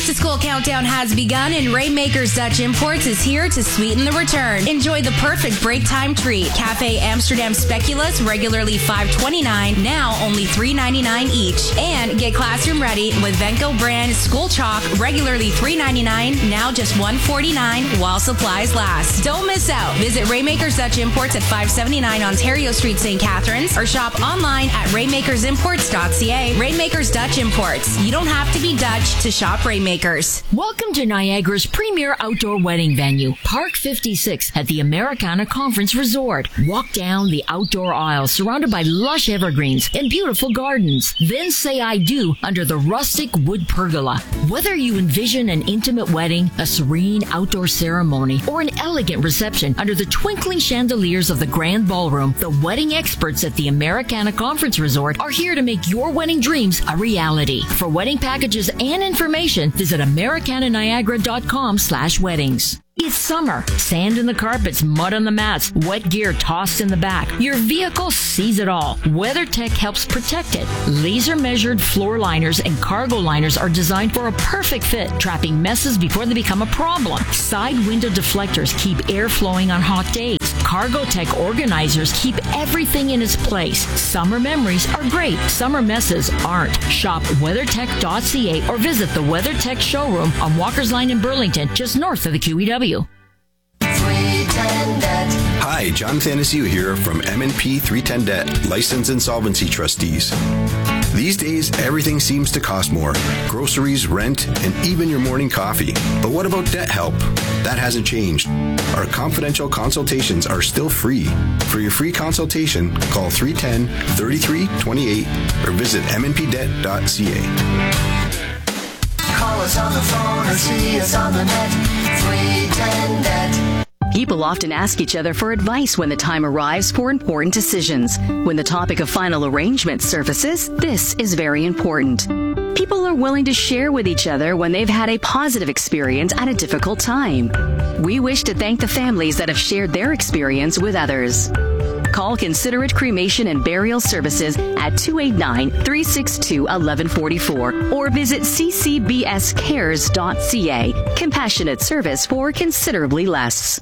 to school countdown has begun, and Rainmakers Dutch Imports is here to sweeten the return. Enjoy the perfect break time treat. Cafe Amsterdam Speculoos, regularly $5.29, now only $3.99 each. And get classroom ready with Venco brand school chalk, regularly $3.99, now just $1.49 while supplies last. Don't miss out. Visit Rainmakers Dutch Imports at 579 Ontario Street, St. Catharines, or shop online at rainmakersimports.ca. Rainmakers Dutch Imports. You don't have to be Dutch to shop Rainmakers. Welcome to Niagara's premier outdoor wedding venue, Park 56 at the Americana Conference Resort. Walk down the outdoor aisle surrounded by lush evergreens and beautiful gardens. Then say I do under the rustic wood pergola. Whether you envision an intimate wedding, a serene outdoor ceremony, or an elegant reception under the twinkling chandeliers of the grand ballroom, the wedding experts at the Americana Conference Resort are here to make your wedding dreams a reality. For wedding packages and information, visit americananiagara.com/weddings. It's summer. Sand in the carpets, mud on the mats, wet gear tossed in the back. Your vehicle sees it all. WeatherTech helps protect it. Laser-measured floor liners and cargo liners are designed for a perfect fit, trapping messes before they become a problem. Side window deflectors keep air flowing on hot days. Cargotech organizers keep everything in its place. Summer memories are great. Summer messes aren't. Shop WeatherTech.ca or visit the WeatherTech showroom on Walker's Line in Burlington, just north of the QEW. Hi, John Thanasiu here from M&P 310 Debt, Licensed Insolvency Trustees. These days, everything seems to cost more. Groceries, rent, and even your morning coffee. But what about debt help? That hasn't changed. Our confidential consultations are still free. For your free consultation, call 310-3328 or visit mnpdebt.ca. Call us on the phone or see us on the net. 310 Debt. People often ask each other for advice when the time arrives for important decisions. When the topic of final arrangement surfaces, this is very important. People are willing to share with each other when they've had a positive experience at a difficult time. We wish to thank the families that have shared their experience with others. Call Considerate Cremation and Burial Services at 289-362-1144 or visit ccbscares.ca. Compassionate service for considerably less.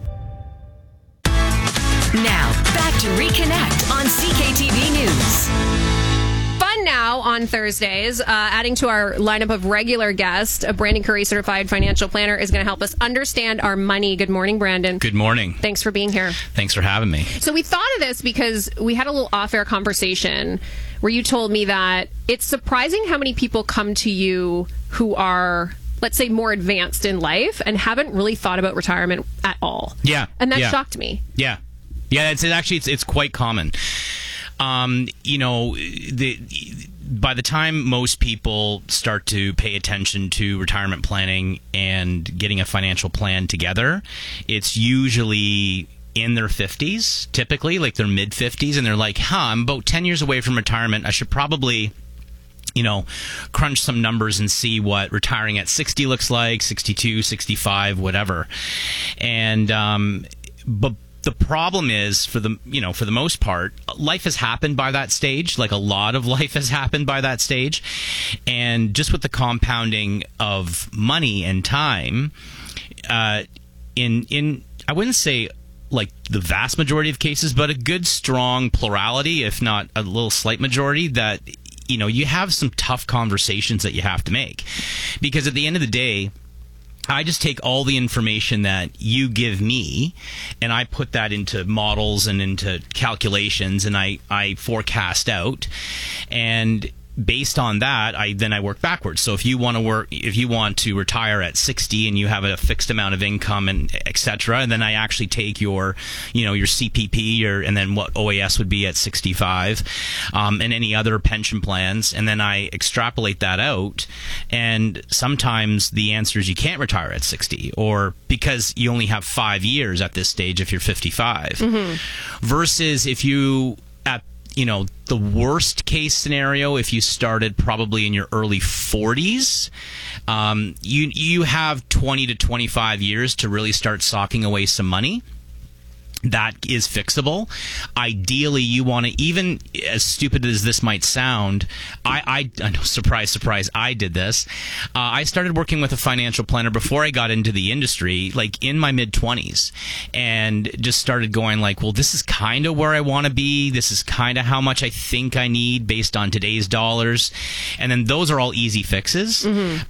Now, back to Reconnect on CKTV News. Fun now on Thursdays, adding to our lineup of regular guests, a Brandon Curry certified financial planner is going to help us understand our money. Good morning, Brandon. Good morning. Thanks for being here. Thanks for having me. So we thought of this because we had a little off-air conversation where you told me that it's surprising how many people come to you who are, let's say, more advanced in life and haven't really thought about retirement at all. Yeah. And that shocked me. Yeah. Yeah, it's quite common. By the time most people start to pay attention to retirement planning and getting a financial plan together, it's usually in their 50s, typically, like their mid-50s, and they're like, I'm about 10 years away from retirement. I should probably crunch some numbers and see what retiring at 60 looks like, 62, 65, whatever. And but the problem is, for the most part, life has happened by that stage. Like, a lot of life has happened by that stage. And just with the compounding of money and time, I wouldn't say like the vast majority of cases, but a good strong plurality, if not a little slight majority, that you have some tough conversations that you have to make. Because at the end of the day, I just take all the information that you give me and I put that into models and into calculations, and I forecast out, and based on that, I work backwards. So if you want to retire at 60 and you have a fixed amount of income and et cetera, and then I actually take your CPP and then what OAS would be at 65, and any other pension plans, and then I extrapolate that out. And sometimes the answer is you can't retire at 60, or because you only have 5 years at this stage if you're 55, versus if you the worst case scenario, if you started probably in your early 40s, you have 20 to 25 years to really start socking away some money. that is fixable. Ideally, you want to, even as stupid as this might sound, I know, surprise, I did this. I started working with a financial planner before I got into the industry, like in my mid-20s, and just started going like, well, this is kind of where I want to be. This is kind of how much I think I need based on today's dollars. And then those are all easy fixes.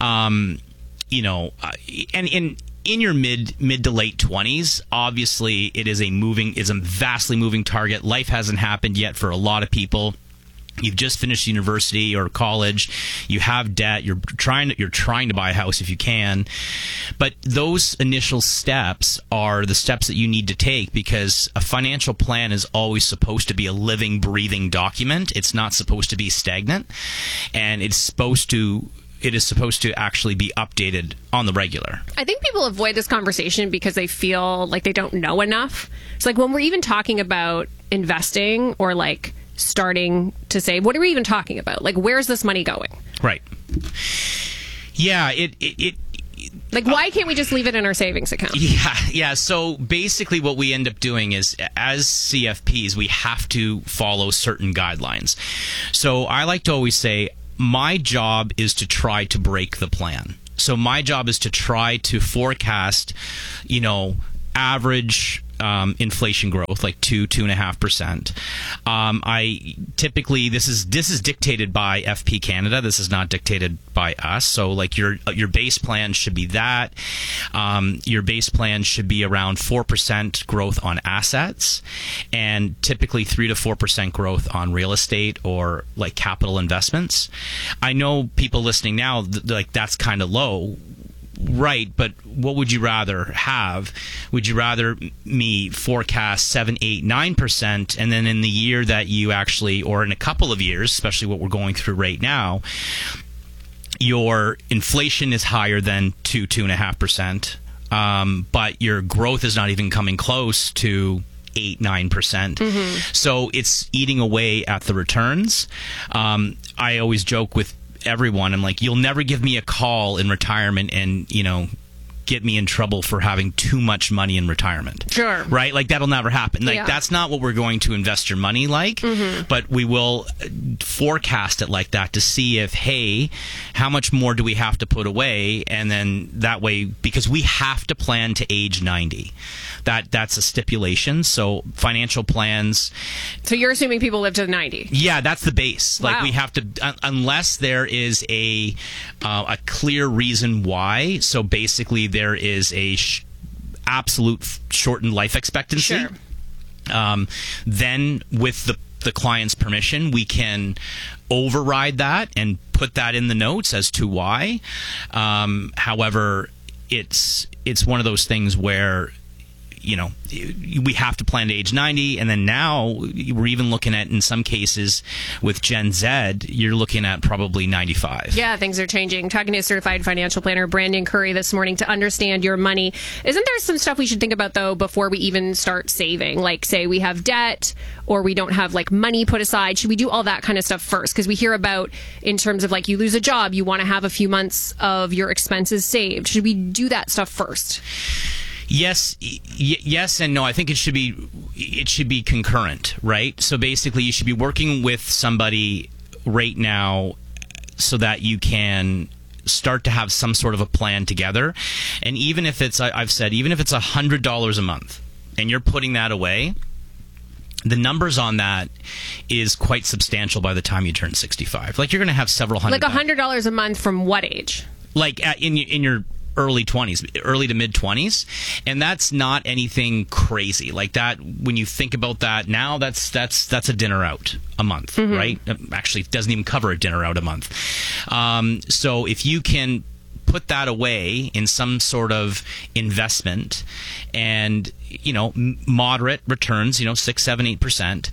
You know, and in your mid to late 20s, obviously it is a vastly moving target. Life hasn't happened yet for a lot of people. You've just finished university or college. You have debt. You're trying to buy a house if you can. But those initial steps are the steps that you need to take, because a financial plan is always supposed to be a living, breathing document. It's not supposed to be stagnant, and it is supposed to actually be updated on the regular. I think people avoid this conversation because they feel like they don't know enough. It's like when we're even talking about investing or like starting to say, what are we even talking about? Like, where's this money going? Right. Yeah, like, why can't we just leave it in our savings account? Yeah. So basically what we end up doing is, as CFPs, we have to follow certain guidelines. So I like to always say, my job is to try to break the plan. So my job is to try to forecast, average inflation growth, like 2.5%. I typically, this is dictated by FP Canada. This is not dictated by us. So like your base plan should be that. Your base plan should be around 4% growth on assets, and typically 3 to 4% growth on real estate or like capital investments. I know people listening now, like that's kind of low. Right, but what would you rather have? Would you rather me forecast 7, 8, 9%, and then in the year that you actually, or in a couple of years, especially what we're going through right now, your inflation is higher than 2.5%, but your growth is not even coming close to 8, 9%. So it's eating away at the returns. I always joke with everyone, I'm like, you'll never give me a call in retirement and get me in trouble for having too much money in retirement. Sure. Right? Like, that'll never happen. Like, that's not what we're going to invest your money like, but we will forecast it like that to see if, hey, how much more do we have to put away? And then that way, because we have to plan to age 90. That's a stipulation. So financial plans. So you're assuming people live to 90? Yeah, that's the base. Like, we have to, unless there is a clear reason why. So basically, there is a absolute shortened life expectancy. Sure. Then with the client's permission, we can override that and put that in the notes as to why. However, it's one of those things where we have to plan to age 90, and then now we're even looking at, in some cases with Gen Z, you're looking at probably 95. Yeah, things are changing. Talking to certified financial planner Brandon Curry this morning to understand your money. Isn't there some stuff we should think about, though, before we even start saving? Like, say we have debt or we don't have like money put aside. Should we do all that kind of stuff first? Because we hear about, in terms of like, you lose a job, you want to have a few months of your expenses saved. Should we do that stuff first? Yes and no. I think it should be concurrent, right? So basically, you should be working with somebody right now so that you can start to have some sort of a plan together. And even if it's, I've said, even if it's $100 a month and you're putting that away, the numbers on that is quite substantial by the time you turn 65. Like, you're going to have several hundred. Like $100 a month from what age? Like in your early 20s, early to mid 20s, and that's not anything crazy like that. When you think about that now, that's a dinner out a month, right? Actually, it doesn't even cover a dinner out a month. So if you can put that away in some sort of investment, and moderate returns, 6, 7, 8%,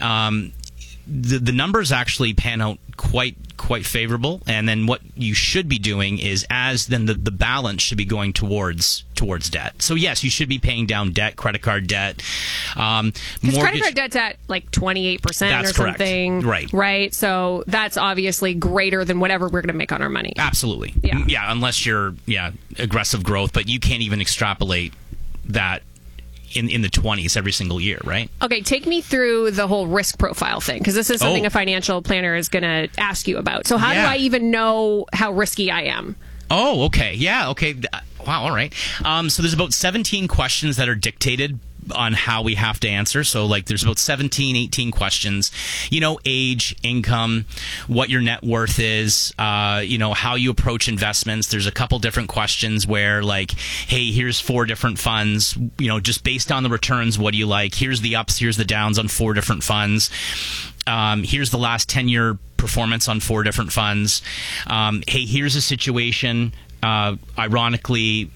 the numbers actually pan out quite favorable. And then what you should be doing is, the balance should be going towards debt. So yes, you should be paying down debt, credit card debt. Because credit card debt's at like 28% that's or something. Correct. Right. So that's obviously greater than whatever we're going to make on our money. Absolutely. Yeah. Unless you're aggressive growth, but you can't even extrapolate that in the 20s every single year, right? Okay, take me through the whole risk profile thing, because this is something a financial planner is going to ask you about. So how do I even know how risky I am? Oh, okay. Yeah, okay. Wow, all right. So there's about 17 questions that are dictated on how we have to answer. So like there's about 17, 18 questions, age, income, what your net worth is, how you approach investments. There's a couple different questions where like, hey, here's 4 different funds, just based on the returns, what do you like? Here's the ups, here's the downs on 4 different funds. Here's the last 10-year performance on 4 different funds. Hey, here's a situation. Ironically,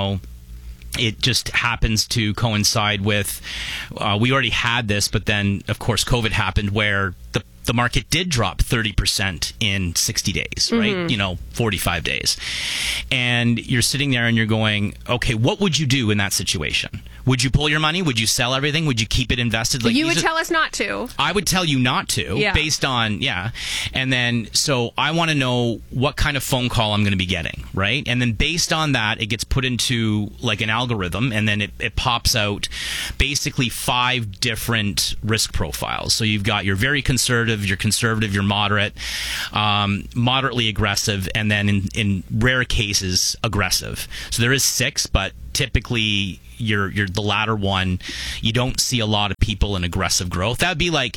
it just happens to coincide with, we already had this, but then, of course, COVID happened where the market did drop 30% in 60 days, right? 45 days. And you're sitting there and you're going, okay, what would you do in that situation? Would you pull your money? Would you sell everything? Would you keep it invested? Like, you would tell us not to. I would tell you not to, based on, And then, so I want to know what kind of phone call I'm going to be getting, right? And then based on that, it gets put into like an algorithm, and then it pops out basically 5 different risk profiles. So you've got your very conservative, your moderate, moderately aggressive, and then in rare cases, aggressive. So there is 6, but typically you're the latter one. You don't see a lot of people in aggressive growth. That would be like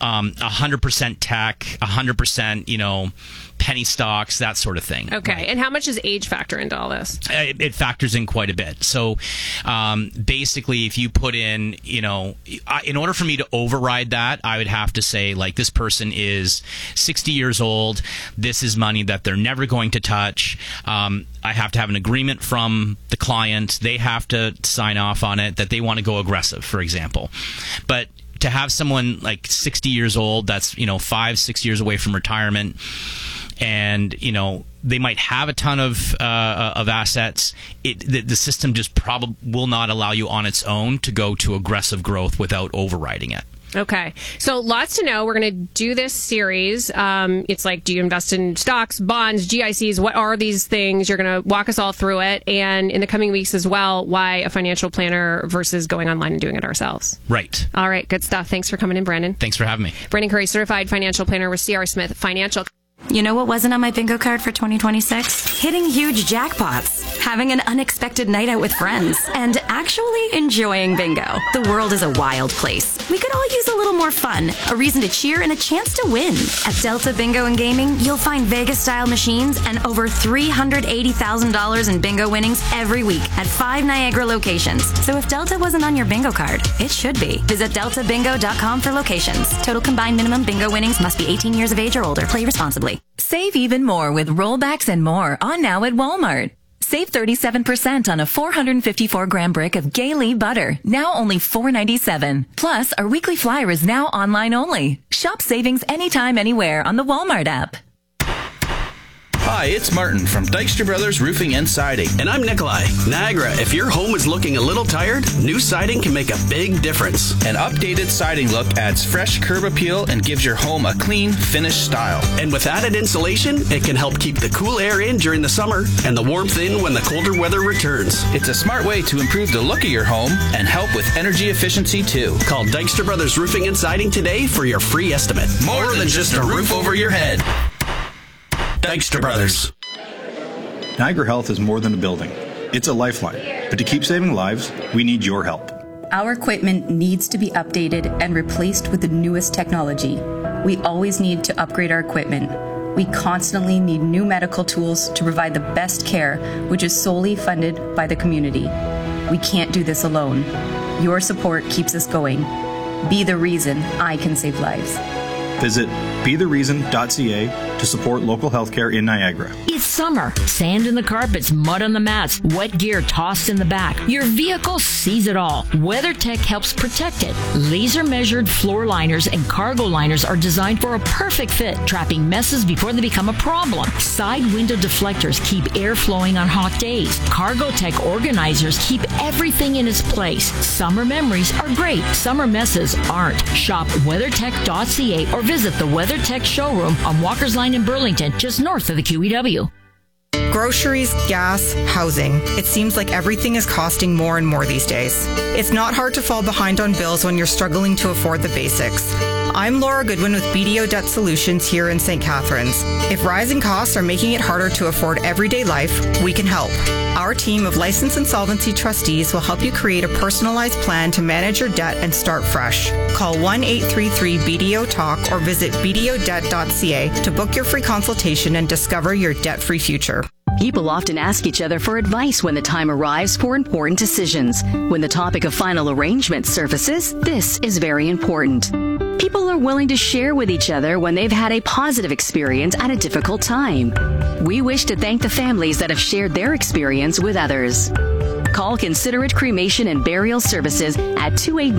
100% tech, 100%, penny stocks, that sort of thing. Okay. Right? And how much does age factor into all this? It factors in quite a bit. So basically, if you put in, in order for me to override that, I would have to say, like, this person is 60 years old. This is money that they're never going to touch. I have to have an agreement from the client. They have to sign off on it that they want to go aggressive, for example. But to have someone like 60 years old that's 5-6 years away from retirement, and they might have a ton of assets, the system just probably will not allow you on its own to go to aggressive growth without overriding it. Okay. So lots to know. We're going to do this series. It's like, do you invest in stocks, bonds, GICs? What are these things? You're going to walk us all through it. And in the coming weeks as well, why a financial planner versus going online and doing it ourselves. Right. All right. Good stuff. Thanks for coming in, Brandon. Thanks for having me. Brandon Curry, certified financial planner with C.R. Smith Financial. You know what wasn't on my bingo card for 2026? Hitting huge jackpots, having an unexpected night out with friends, and actually enjoying bingo. The world is a wild place. We could all use a little more fun, a reason to cheer, and a chance to win. At Delta Bingo and Gaming, you'll find Vegas-style machines and over $380,000 in bingo winnings every week at 5 Niagara locations. So if Delta wasn't on your bingo card, it should be. Visit deltabingo.com for locations. Total combined minimum bingo winnings must be 18 years of age or older. Play responsibly. Save even more with rollbacks and more on now at Walmart. Save 37% on a 454-gram brick of Gay butter, now only $4.97. Plus, our weekly flyer is now online only. Shop savings anytime, anywhere on the Walmart app. Hi, it's Martin from Dykstra Brothers Roofing and Siding. And I'm Nikolai. Niagara, if your home is looking a little tired, new siding can make a big difference. An updated siding look adds fresh curb appeal and gives your home a clean, finished style. And with added insulation, it can help keep the cool air in during the summer and the warmth in when the colder weather returns. It's a smart way to improve the look of your home and help with energy efficiency too. Call Dykstra Brothers Roofing and Siding today for your free estimate. More than just a roof over your head. Dykstra Brothers. Niagara Health is more than a building. It's a lifeline. But to keep saving lives, we need your help. Our equipment needs to be updated and replaced with the newest technology. We always need to upgrade our equipment. We constantly need new medical tools to provide the best care, which is solely funded by the community. We can't do this alone. Your support keeps us going. Be the reason I can save lives. Visit bethereason.ca to support local healthcare in Niagara. It's summer. Sand in the carpets, mud on the mats, wet gear tossed in the back. Your vehicle sees it all. WeatherTech helps protect it. Laser-measured floor liners and cargo liners are designed for a perfect fit, trapping messes before they become a problem. Side window deflectors keep air flowing on hot days. CargoTech organizers keep everything in its place. Summer memories are great. Summer messes aren't. Shop WeatherTech.ca or visit the WeatherTech showroom on Walker's Line in Burlington, just north of the QEW. groceries, gas, housing, it seems like everything is costing more and more these days. It's not hard to fall behind on bills when you're struggling to afford the basics. I'm Laura Goodwin with BDO Debt Solutions here in St. Catharines. If rising costs are making it harder to afford everyday life, we can help. Our team of licensed insolvency trustees will help you create a personalized plan to manage your debt and start fresh. Call 1-833-BDO-TALK or visit bdodebt.ca to book your free consultation and discover your debt-free future. People often ask each other for advice when the time arrives for important decisions. When the topic of final arrangement surfaces, this is very important. People are willing to share with each other when they've had a positive experience at a difficult time. We wish to thank the families that have shared their experience with others. Call Considerate Cremation and Burial Services at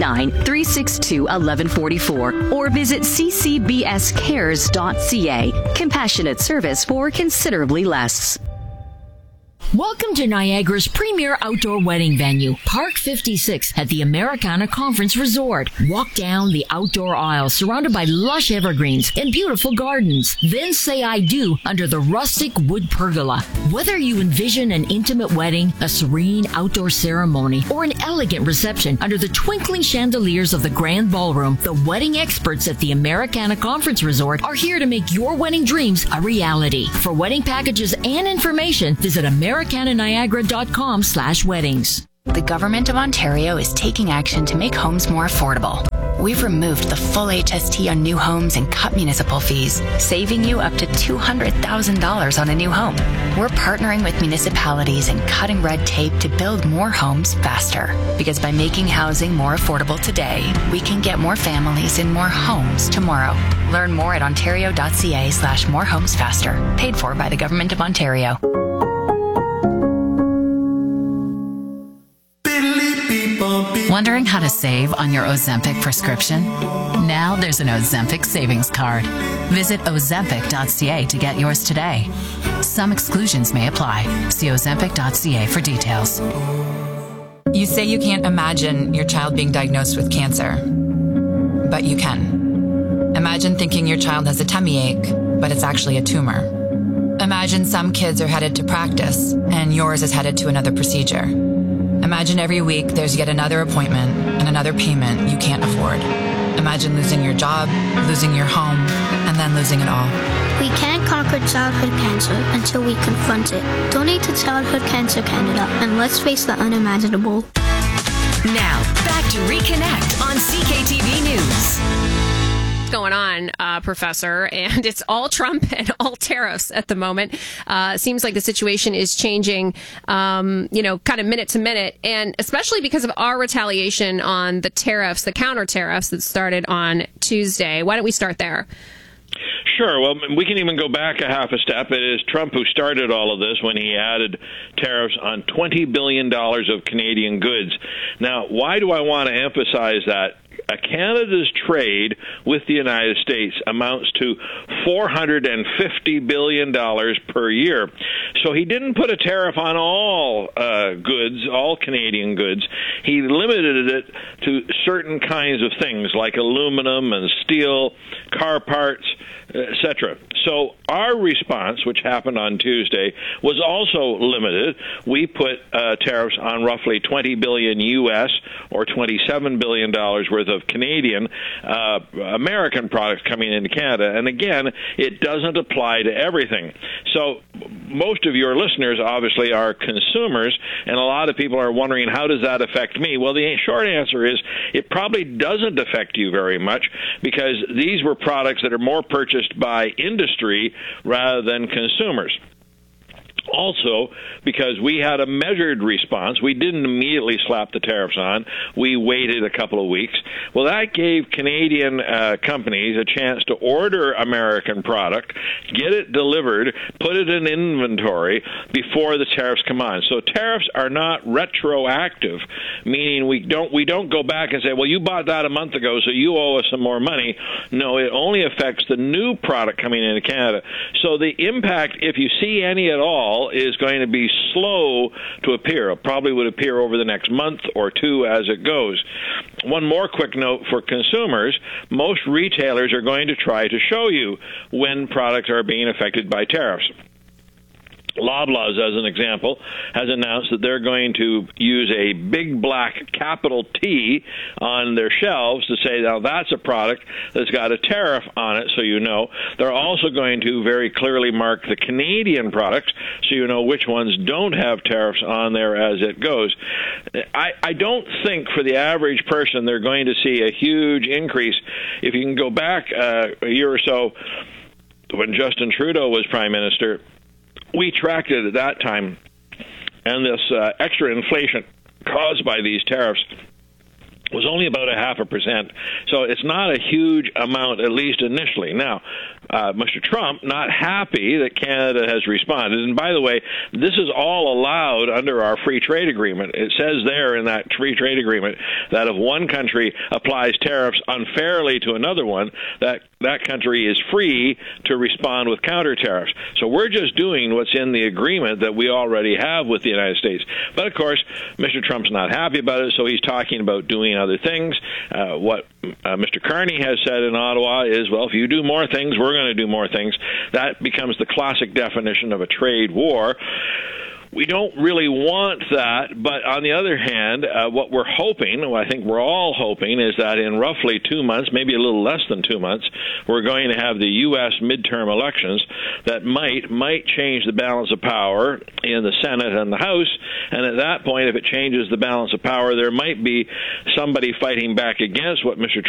289-362-1144 or visit ccbscares.ca. Compassionate service for considerably less. Welcome to Niagara's premier outdoor wedding venue, Park 56 at the Americana Conference Resort. Walk down the outdoor aisle surrounded by lush evergreens and beautiful gardens. Then say I do under the rustic wood pergola. Whether you envision an intimate wedding, a serene outdoor ceremony, or an elegant reception under the twinkling chandeliers of the grand ballroom, the wedding experts at the Americana Conference Resort are here to make your wedding dreams a reality. For wedding packages and information, visit americananiagara.com/weddings. The Government of Ontario is taking action to make homes more affordable. We've removed the full HST on new homes and cut municipal fees, saving you up to $200,000 on a new home. We're partnering with municipalities and cutting red tape to build more homes faster. Because by making housing more affordable today, we can get more families in more homes tomorrow. Learn more at ontario.ca/morehomesfaster. Paid for by the Government of Ontario. Wondering how to save on your Ozempic prescription? Now there's an Ozempic savings card. Visit ozempic.ca to get yours today. Some exclusions may apply. See ozempic.ca for details. You say you can't imagine your child being diagnosed with cancer, but you can. Imagine thinking your child has a tummy ache, but it's actually a tumor. Imagine some kids are headed to practice and yours is headed to another procedure. Imagine every week there's yet another appointment and another payment you can't afford. Imagine losing your job, losing your home, and then losing it all. We can't conquer childhood cancer until we confront it. Donate to Childhood Cancer Canada and let's face the unimaginable. Now, back to Reconnect on CKTV News. Going on, Professor, and it's all Trump and all tariffs at the moment. Seems like the situation is changing, kind of minute to minute, and especially because of our retaliation on the tariffs, the counter tariffs that started on Tuesday. Why don't we start there? Sure. Well, we can even go back a half a step. It is Trump who started all of this when he added tariffs on $20 billion of Canadian goods. Now, why do I want to emphasize that? Canada's trade with the United States amounts to $450 billion per year. So he didn't put a tariff on all goods, all Canadian goods. He limited it to certain kinds of things like aluminum and steel, car parts, etc. So our response, which happened on Tuesday, was also limited. We put tariffs on roughly $20 billion U.S. or $27 billion worth of Canadian American products coming into Canada. And again, it doesn't apply to everything. So most of your listeners obviously are consumers, and a lot of people are wondering, how does that affect me? Well, the short answer is it probably doesn't affect you very much, because these were products that are more purchased by industry rather than consumers. Also, because we had a measured response, we didn't immediately slap the tariffs on. We waited a couple of weeks. Well, that gave Canadian companies a chance to order American product, get it delivered, put it in inventory before the tariffs come on. So tariffs are not retroactive, meaning we don't go back and say, well, you bought that a month ago, so you owe us some more money. No, it only affects the new product coming into Canada. So the impact, if you see any at all, is going to be slow to appear. It probably would appear over the next month or two as it goes. One more quick note for consumers: most retailers are going to try to show you when products are being affected by tariffs. Loblaws, as an example, has announced that they're going to use a big black capital T on their shelves to say, now that's a product that's got a tariff on it, so you know. They're also going to very clearly mark the Canadian products, so you know which ones don't have tariffs on there as it goes. I don't think for the average person they're going to see a huge increase. If you can go back a year or so when Justin Trudeau was Prime Minister, we tracked it at that time, and this extra inflation caused by these tariffs was only about 0.5%. So it's not a huge amount, at least initially. Now, Mr. Trump, not happy that Canada has responded. And by the way, this is all allowed under our free trade agreement. It says there in that free trade agreement that if one country applies tariffs unfairly to another one, that country is free to respond with counter tariffs. So we're just doing what's in the agreement that we already have with the United States. But of course, Mr. Trump's not happy about it, so he's talking about doing other things. What Mr. Carney has said in Ottawa is, well, if you do more things, we're going to do more things. That becomes the classic definition of a trade war. We don't really want that, but on the other hand, what we're hoping, I think we're all hoping, is that in roughly 2 months, maybe a little less than 2 months, we're going to have the U.S. midterm elections that might change the balance of power in the Senate and the House, and at that point, if it changes the balance of power, there might be somebody fighting back against what Mr.